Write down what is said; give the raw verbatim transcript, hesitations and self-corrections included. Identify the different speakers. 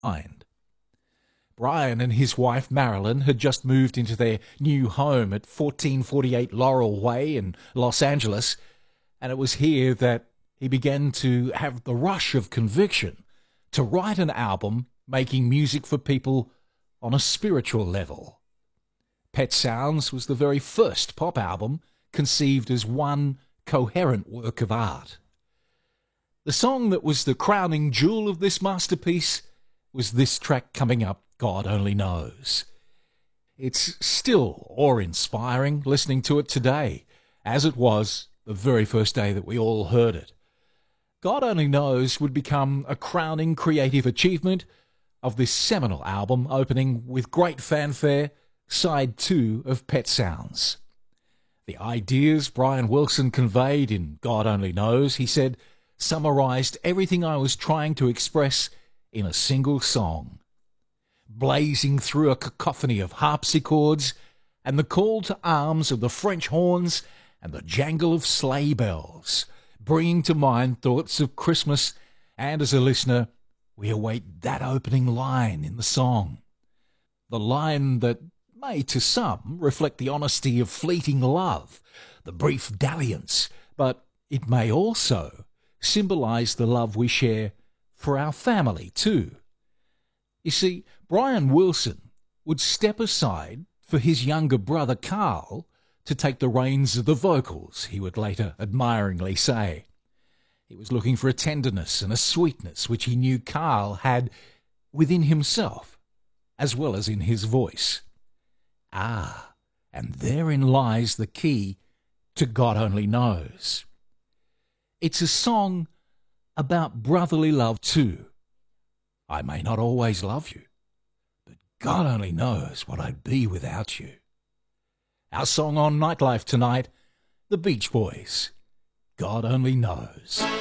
Speaker 1: mind. Brian and his wife Marilyn had just moved into their new home at fourteen forty-eight Laurel Way in Los Angeles, and it was here that he began to have the rush of conviction to write an album making music for people on a spiritual level. Pet Sounds was the very first pop album conceived as one coherent work of art. The song that was the crowning jewel of this masterpiece was this track coming up, God Only Knows. It's still awe-inspiring listening to it today, as it was the very first day that we all heard it. God Only Knows would become a crowning creative achievement of this seminal album, opening with great fanfare, side two of Pet Sounds. The ideas Brian Wilson conveyed in God Only Knows, he said, summarized everything I was trying to express in a single song. Blazing through a cacophony of harpsichords and the call to arms of the French horns and the jangle of sleigh bells, bringing to mind thoughts of Christmas, and as a listener, we await that opening line in the song. The line that may to some reflect the honesty of fleeting love, the brief dalliance, but it may also symbolize the love we share for our family too. You see, Brian Wilson would step aside for his younger brother Carl to take the reins of the vocals, he would later admiringly say. He was looking for a tenderness and a sweetness which he knew Carl had within himself, as well as in his voice. Ah, and therein lies the key to God Only Knows. It's a song about brotherly love too. I may not always love you, but God only knows what I'd be without you. Our song on Nightlife tonight, The Beach Boys, God Only Knows.